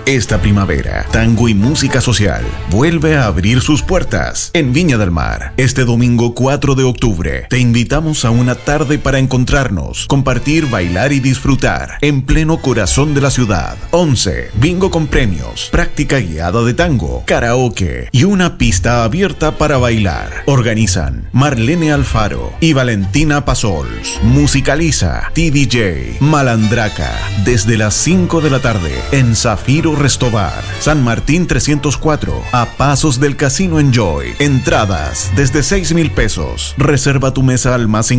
Esta primavera, tango y música social vuelve a abrir sus puertas en Viña del Mar. Este domingo 4 de octubre, te invitamos a una tarde para encontrarnos, compartir, bailar y disfrutar en pleno corazón de la ciudad. 11. Bingo con premios, práctica guiada de tango, karaoke y una pista abierta para bailar. Organizan Marlene Alfaro y Valentina Pasols. Musicaliza TDJ Malandraca desde las 5 de la tarde en Zafiro Restobar, San Martín 304, a pasos del Casino Enjoy. Entradas desde 6,000 pesos. Reserva tu mesa al más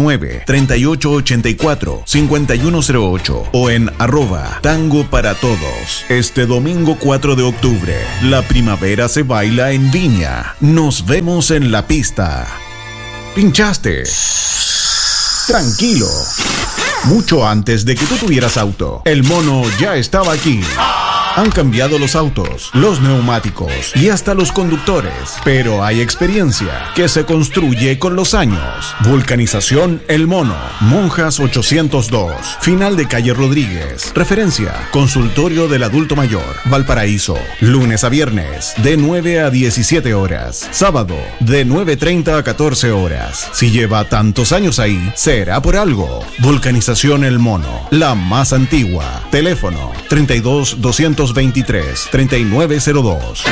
569-3884-5108 o en @tango para todos. Este domingo 4 de octubre, la primavera se baila en Viña. Nos vemos en la pista. ¿Pinchaste? Tranquilo. Mucho antes de que tú tuvieras auto, el mono ya estaba aquí. Han cambiado los autos, los neumáticos y hasta los conductores, pero hay experiencia que se construye con los años. Vulcanización El Mono, Monjas 802, final de calle Rodríguez. Referencia, consultorio del adulto mayor, Valparaíso. Lunes a viernes, de 9 a 17 horas. Sábado, de 9:30 a 14 horas. Si lleva tantos años ahí, será por algo. Vulcanización El Mono, la más antigua. Teléfono 32-223-3902.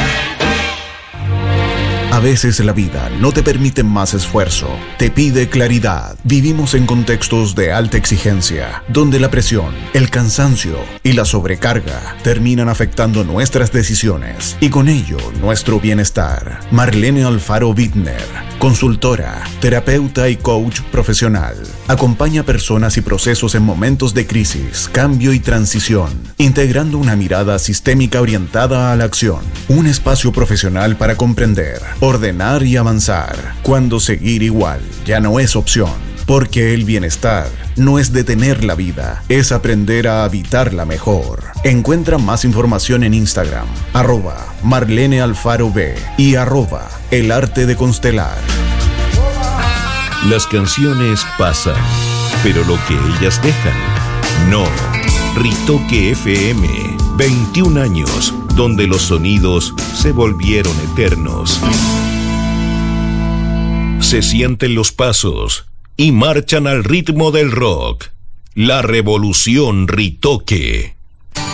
A veces la vida no te permite más esfuerzo, te pide claridad. Vivimos en contextos de alta exigencia, donde la presión, el cansancio y la sobrecarga terminan afectando nuestras decisiones y con ello nuestro bienestar. Marlene Alfaro Wittner, consultora, terapeuta y coach profesional. Acompaña personas y procesos en momentos de crisis, cambio y transición, integrando una mirada sistémica orientada a la acción. Un espacio profesional para comprender, ordenar y avanzar, cuando seguir igual ya no es opción, porque el bienestar no es detener la vida, es aprender a habitarla mejor. Encuentra más información en Instagram, @Marlene Alfaro B y @El Arte de Constelar. Las canciones pasan, pero lo que ellas dejan, no. Ritoque FM, 21 años, donde los sonidos se volvieron eternos. Se sienten los pasos y marchan al ritmo del rock. La revolución Ritoque.